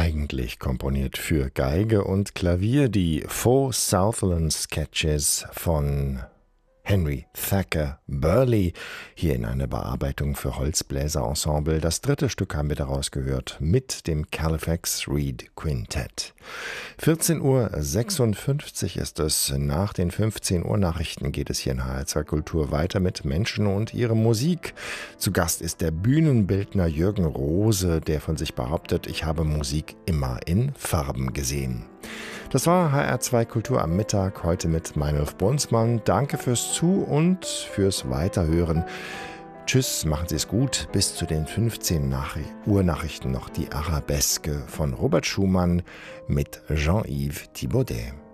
eigentlich komponiert für Geige und Klavier, die Four Southland Sketches von Henry Thacker Burleigh, hier in einer Bearbeitung für Holzbläserensemble. Das dritte Stück haben wir daraus gehört mit dem Califax Reed Quintett. 14:56 Uhr ist es. Nach den 15 Uhr Nachrichten geht es hier in HR2 Kultur weiter mit Menschen und ihrer Musik. Zu Gast ist der Bühnenbildner Jürgen Rose, der von sich behauptet, ich habe Musik immer in Farben gesehen. Das war HR2 Kultur am Mittag, heute mit Meinolf Brunsmann. Danke fürs Zu- und fürs Weiterhören. Tschüss, machen Sie es gut. Bis zu den 15 Uhr Nachrichten noch die Arabeske von Robert Schumann mit Jean-Yves Thibaudet.